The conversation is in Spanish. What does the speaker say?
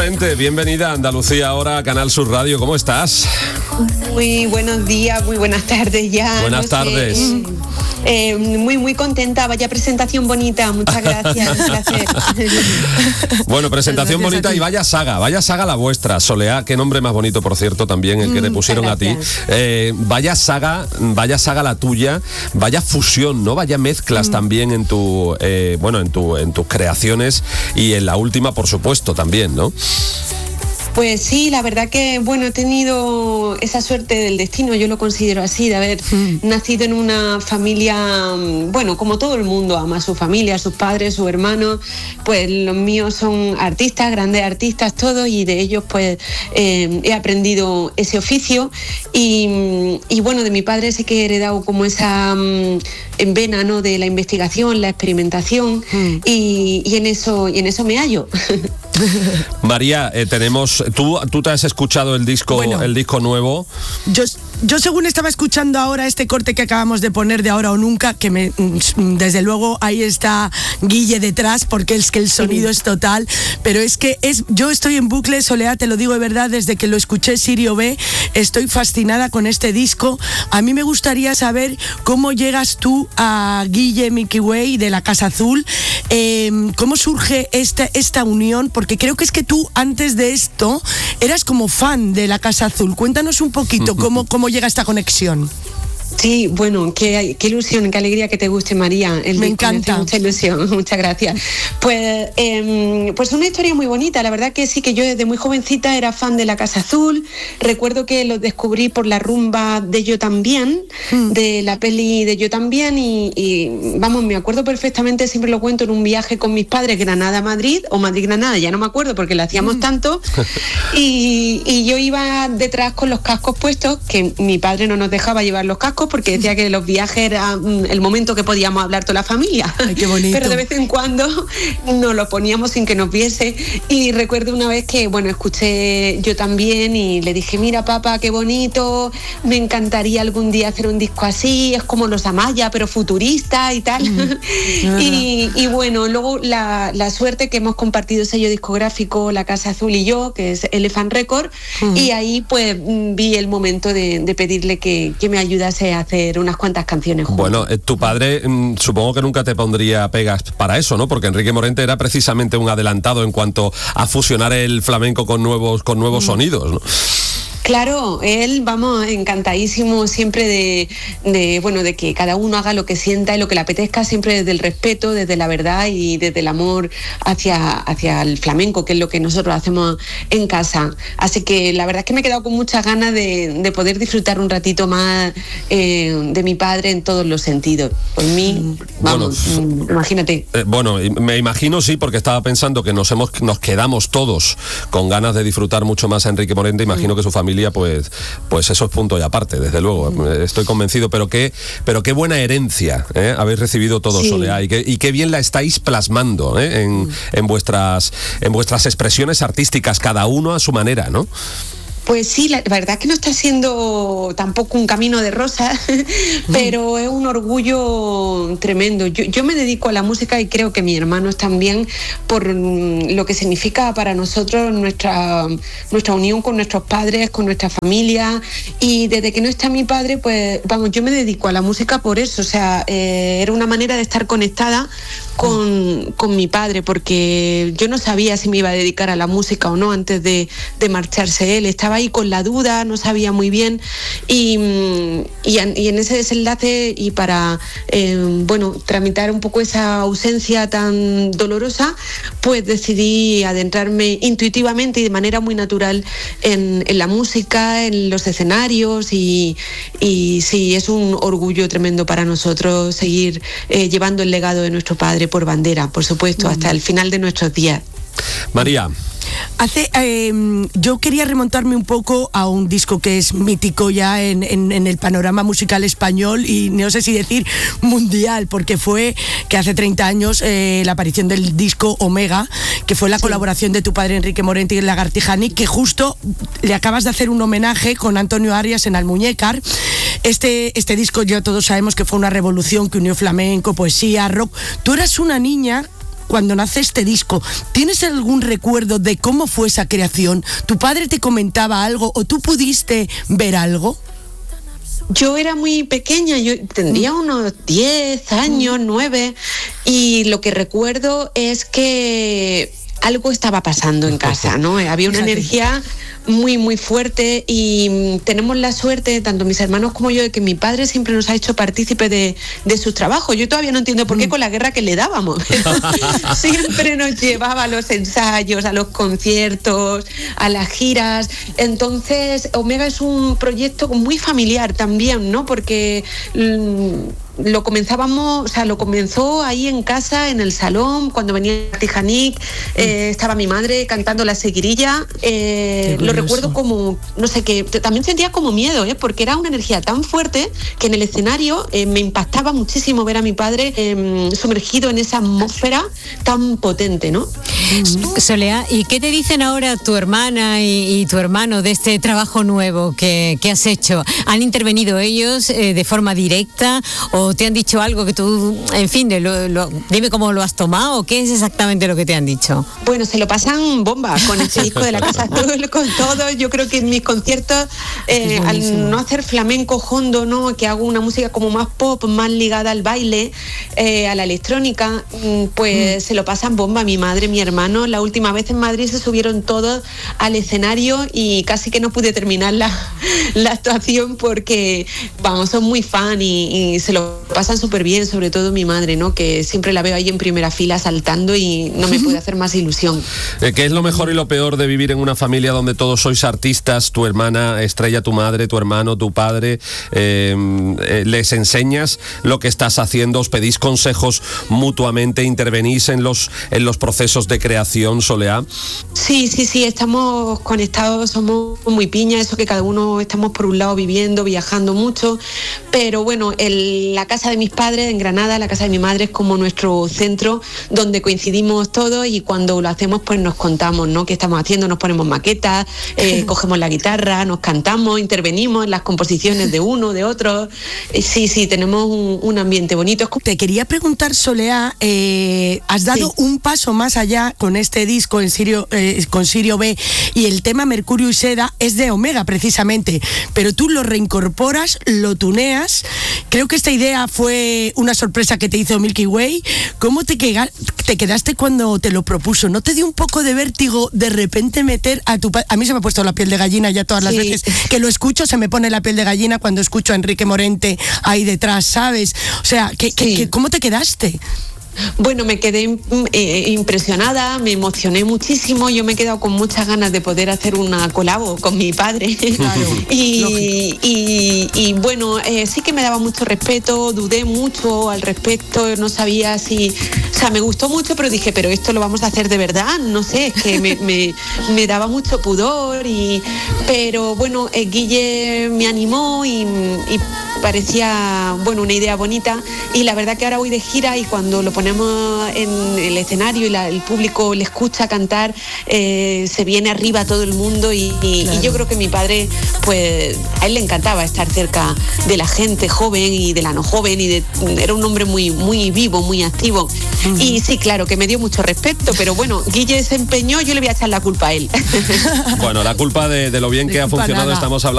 Morente, bienvenida a Andalucía ahora, a Canal Sur Radio. ¿Cómo estás? Muy buenos días, muy buenas tardes ya. Buenas tardes. Muy contenta, vaya presentación bonita, muchas gracias. Bueno, presentación bonita y vaya saga la vuestra, Soleá, qué nombre más bonito, por cierto, también el que le pusieron a ti. Vaya saga la tuya, vaya fusión, ¿no? Vaya mezclas también en tu, en tus creaciones y en la última, por supuesto, también, ¿no? Pues sí, la verdad que, he tenido esa suerte del destino, yo lo considero así, de haber nacido en una familia, como todo el mundo ama a su familia, a sus padres, sus hermanos, pues los míos son artistas, grandes artistas todos, y de ellos pues he aprendido ese oficio y de mi padre sí que he heredado como esa vena, ¿no?, de la investigación, la experimentación y en eso me hallo. María, ¿tú te has escuchado el disco nuevo? Yo según estaba escuchando ahora este corte que acabamos de poner de Ahora o Nunca, que desde luego ahí está Guille detrás, porque es que el sonido es total, pero yo estoy en bucle, Soleá, te lo digo de verdad, desde que lo escuché Sirio B, estoy fascinada con este disco. A mí me gustaría saber cómo llegas tú a Guille Milky Way de la Casa Azul, cómo surge esta unión, porque creo que es que tú antes de esto eras como fan de la Casa Azul. Cuéntanos un poquito cómo llega esta conexión. Sí, qué ilusión, qué alegría que te guste, María. Me encanta. Mucha ilusión, muchas gracias. Pues una historia muy bonita. La verdad que sí, que yo desde muy jovencita era fan de la Casa Azul. Recuerdo que los descubrí por la rumba de Yo También, de la peli de Yo También, y me acuerdo perfectamente, siempre lo cuento, en un viaje con mis padres, Granada-Madrid, o Madrid-Granada, ya no me acuerdo porque lo hacíamos tanto, y yo iba detrás con los cascos puestos, que mi padre no nos dejaba llevar los cascos, porque decía que los viajes eran el momento que podíamos hablar toda la familia. Ay, qué bonito. Pero de vez en cuando nos lo poníamos sin que nos viese, y recuerdo una vez que escuché Yo También y le dije: mira, papá, qué bonito, me encantaría algún día hacer un disco así, es como los Amaya pero futurista y tal. Y luego la suerte que hemos compartido sello discográfico la Casa Azul y yo, que es Elephant Record, y ahí pues vi el momento de pedirle que me ayudase a hacer unas cuantas canciones juntos. Bueno, tu padre supongo que nunca te pondría pegas para eso, ¿no? Porque Enrique Morente era precisamente un adelantado en cuanto a fusionar el flamenco con nuevos sonidos, ¿no? Claro, él, encantadísimo siempre de que cada uno haga lo que sienta y lo que le apetezca, siempre desde el respeto, desde la verdad y desde el amor hacia el flamenco, que es lo que nosotros hacemos en casa. Así que la verdad es que me he quedado con muchas ganas de poder disfrutar un ratito más de mi padre en todos los sentidos. Por mí, imagínate. Me imagino, sí, porque estaba pensando que nos quedamos todos con ganas de disfrutar mucho más a Enrique Morente. Imagino que su familia pues eso es punto y aparte, desde luego, estoy convencido, pero qué buena herencia habéis recibido todos, sí. Soleá, y qué bien la estáis plasmando en vuestras expresiones artísticas, cada uno a su manera, ¿no? Pues sí, la verdad es que no está siendo tampoco un camino de rosas, pero es un orgullo tremendo. Yo me dedico a la música y creo que mis hermanos también, por lo que significa para nosotros nuestra unión con nuestros padres, con nuestra familia, y desde que no está mi padre, pues yo me dedico a la música por eso, o sea, era una manera de estar conectada con mi padre, porque yo no sabía si me iba a dedicar a la música o no antes de marcharse él. Estaba ahí con la duda, no sabía muy bien, y en ese desenlace y para tramitar un poco esa ausencia tan dolorosa, pues decidí adentrarme intuitivamente y de manera muy natural en la música, en los escenarios, y sí, es un orgullo tremendo para nosotros seguir llevando el legado de nuestro padre por bandera, por supuesto, hasta el final de nuestros días. María. Yo quería remontarme un poco a un disco que es mítico ya en el panorama musical español, y no sé si decir mundial, porque fue que hace 30 años la aparición del disco Omega, que fue la colaboración de tu padre Enrique Morente y el Lagartijani, que justo le acabas de hacer un homenaje con Antonio Arias en Almuñécar. Este disco ya todos sabemos que fue una revolución que unió flamenco, poesía, rock. Tú eras una niña cuando nace este disco. ¿Tienes algún recuerdo de cómo fue esa creación? ¿Tu padre te comentaba algo o tú pudiste ver algo? Yo era muy pequeña, yo tendría unos 10 años, 9, y lo que recuerdo es que algo estaba pasando en casa, ¿no? Había una energía muy, muy fuerte y tenemos la suerte, tanto mis hermanos como yo, de que mi padre siempre nos ha hecho partícipe de sus trabajos. Yo todavía no entiendo por qué con la guerra que le dábamos. Siempre nos llevaba a los ensayos, a los conciertos, a las giras. Entonces, Omega es un proyecto muy familiar también, ¿no? Porque lo comenzó ahí en casa, en el salón, cuando venía Tijanic, estaba mi madre cantando la seguirilla. Lo recuerdo como, no sé, que también sentía como miedo, porque era una energía tan fuerte que en el escenario me impactaba muchísimo ver a mi padre sumergido en esa atmósfera tan potente, ¿no? Solea, ¿y qué te dicen ahora tu hermana y tu hermano de este trabajo nuevo que has hecho? ¿Han intervenido ellos de forma directa o te han dicho algo que tú, en fin, dime cómo lo has tomado o qué es exactamente lo que te han dicho? Bueno, se lo pasan bomba con este disco de La Casa Azul, con todo. Yo creo que en mis conciertos, al no hacer flamenco hondo, ¿no? Que hago una música como más pop, más ligada al baile, a la electrónica, pues se lo pasan bomba. Mi madre, mi hermano, la última vez en Madrid se subieron todos al escenario y casi que no pude terminar la actuación porque, vamos, son muy fan y se lo pasan súper bien, sobre todo mi madre, ¿no? Que siempre la veo ahí en primera fila saltando y no me puede hacer más ilusión. ¿Qué es lo mejor y lo peor de vivir en una familia donde todos sois artistas? Tu hermana Estrella, tu madre, tu hermano, tu padre, ¿les enseñas lo que estás haciendo? ¿Os pedís consejos mutuamente? ¿Intervenís en los procesos de creación, Solea? Sí, estamos conectados, somos muy piña, eso que cada uno estamos por un lado viviendo, viajando mucho, pero bueno, la casa de mis padres en Granada, la casa de mi madre es como nuestro centro donde coincidimos todos y cuando lo hacemos pues nos contamos, ¿no? ¿Qué estamos haciendo? Nos ponemos maquetas, cogemos la guitarra, nos cantamos, intervenimos en las composiciones de uno, de otro. Sí, tenemos un ambiente bonito. Te quería preguntar, Solea, has dado un paso más allá con este disco con Sirio B y el tema Mercurio y Seda es de Omega precisamente, pero tú lo reincorporas, lo tuneas. Creo que esta idea fue una sorpresa que te hizo Milky Way. ¿Cómo te quedaste cuando te lo propuso? ¿No te dio un poco de vértigo de repente meter a tu padre? A mí se me ha puesto la piel de gallina ya todas las veces que lo escucho, se me pone la piel de gallina cuando escucho a Enrique Morente ahí detrás, ¿sabes? O sea, ¿cómo te quedaste? Bueno, me quedé impresionada, me emocioné muchísimo, yo me he quedado con muchas ganas de poder hacer una colabo con mi padre. Claro, y bueno, sí que me daba mucho respeto, dudé mucho al respecto, no sabía si... O sea, me gustó mucho, pero dije, pero esto lo vamos a hacer de verdad, no sé, es que me daba mucho pudor, pero bueno, Guille me animó y parecía, bueno, una idea bonita y la verdad que ahora voy de gira y cuando lo ponemos en el escenario y el público le escucha cantar, se viene arriba todo el mundo y yo creo que mi padre, pues a él le encantaba estar cerca de la gente joven y de la no joven era un hombre muy, muy vivo, muy activo. Y sí, claro, que me dio mucho respeto, pero bueno, Guille se empeñó, yo le voy a echar la culpa a él. Bueno, la culpa de lo bien que ha funcionado estamos hablando.